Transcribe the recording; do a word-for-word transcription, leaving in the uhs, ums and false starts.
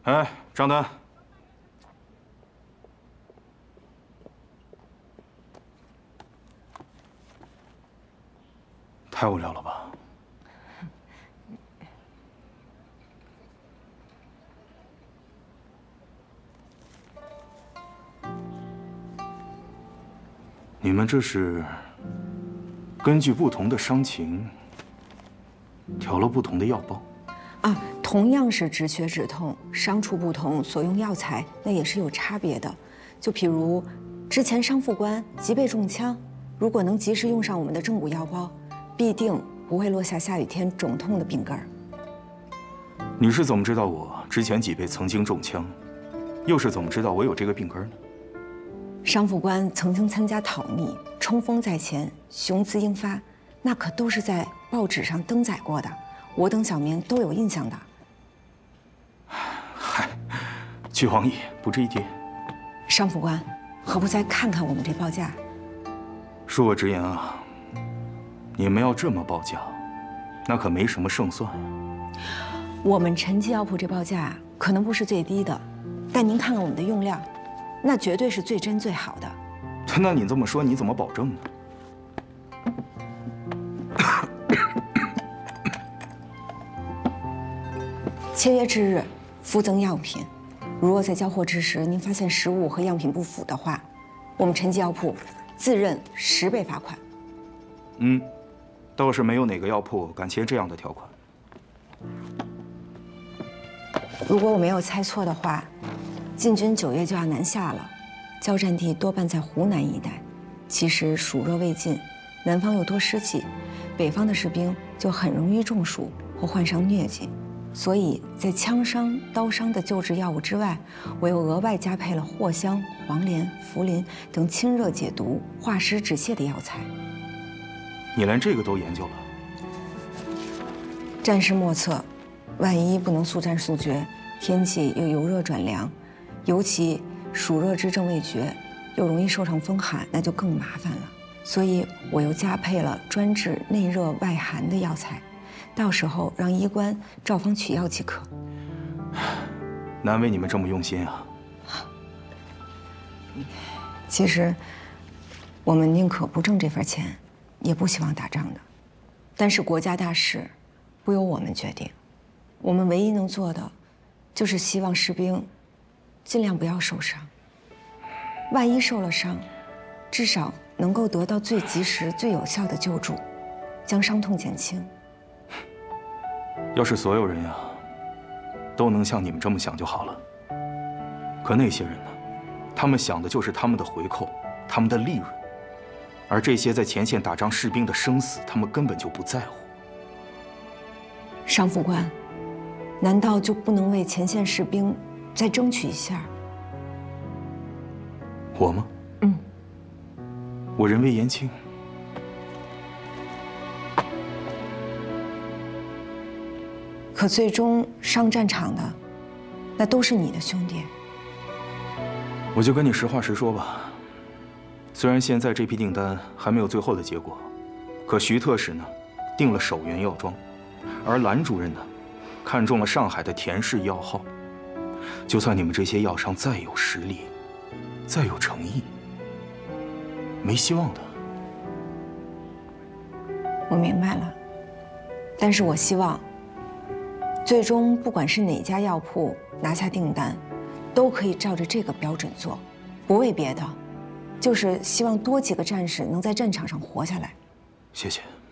哎，张丹，太无聊了吧？你们这是根据不同的伤情调了不同的药包？ 啊，同样是止血止痛，伤处不同，所用药材那也是有差别的。就譬如，之前伤副官即被中枪，如果能及时用上我们的正骨药包，必定不会落下下雨天肿痛的病根儿。 你是怎么知道我之前几被曾经中枪，又是怎么知道我有这个病根呢？ 伤副官曾经参加讨逆，冲锋在前，雄姿英发，那可都是在报纸上登载过的，我等小民都有印象的。 嗨，俱往矣，不值一提。 伤副官，何不再看看我们这报价？ 恕我直言啊，你们要这么报价，那可没什么胜算呀。 我们陈记药铺这报价可能不是最低的，但您看看我们的用料，那绝对是最真最好的。 那你这么说，你怎么保证呢？ 签约之日，附赠样品。如若在交货之时，您发现实物和样品不符的话，我们陈记药铺自认十倍罚款。 嗯，倒是没有哪个药铺敢签这样的条款。 如果我没有猜错的话，晋军九月就要南下了，交战地多半在湖南一带。其实暑热未尽，南方又多湿气，北方的士兵就很容易中暑或患上疟疾。所以在枪伤、刀伤的救治药物之外，我又额外加配了藿香、黄连、茯苓等清热解毒、化湿止泻的药材。 你连这个都研究了？ 战事莫测，万一不能速战速决，天气又由热转凉，尤其暑热之症未绝，又容易受上风寒，那就更麻烦了。所以我又加配了专治内热外寒的药材。到时候让医官照方取药即可。 难为你们这么用心啊！ 其实，我们宁可不挣这份钱，也不希望打仗的。但是国家大事，不由我们决定。我们唯一能做的，就是希望士兵尽量不要受伤。万一受了伤，至少能够得到最及时、最有效的救助，将伤痛减轻。 要是所有人呀，都能像你们这么想就好了。可那些人呢？他们想的就是他们的回扣，他们的利润，而这些在前线打仗士兵的生死，他们根本就不在乎。 商副官，难道就不能为前线士兵再争取一下？ 我吗？ 嗯。 我人微言轻。 可最终上战场的，那都是你的兄弟。 我就跟你实话实说吧。虽然现在这批订单还没有最后的结果，可徐特使呢，订了首源药庄，而蓝主任呢，看中了上海的田氏药号。就算你们这些药商再有实力，再有诚意，没希望的。 我明白了，但是我希望。最终，不管是哪家药铺拿下订单，都可以照着这个标准做，不为别的，就是希望多几个战士能在战场上活下来。 谢谢。